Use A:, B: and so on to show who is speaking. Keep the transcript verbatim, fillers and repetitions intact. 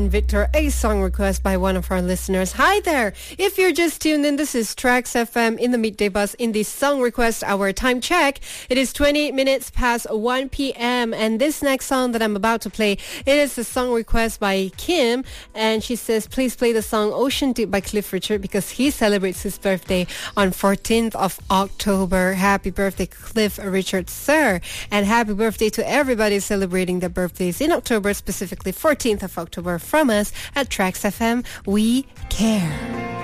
A: Victor, a song request by one of our listeners. Hi there! If you're just tuned in, this is Trax F M in the Midday Bus in the song request hour. Time check. It is twenty minutes past one p.m. and this next song that I'm about to play, it is a song request by Kim, and she says, please play the song Ocean Deep by Cliff Richard because he celebrates his birthday on fourteenth of October. Happy birthday, Cliff Richard, sir. And happy birthday to everybody celebrating their birthdays in October, specifically fourteenth of October. From us at Trax F M, we care.